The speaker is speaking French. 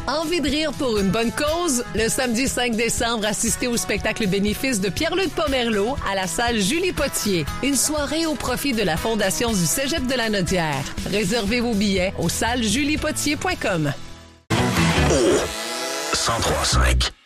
Envie de rire pour une bonne cause? Le samedi 5 décembre, assistez au spectacle bénéfice de Pierre-Luc Pomerleau à la salle Julie Potier. Une soirée au profit de la Fondation du Cégep de la Nodière. Réservez vos billets au sallesjuliepotier.com. 103.5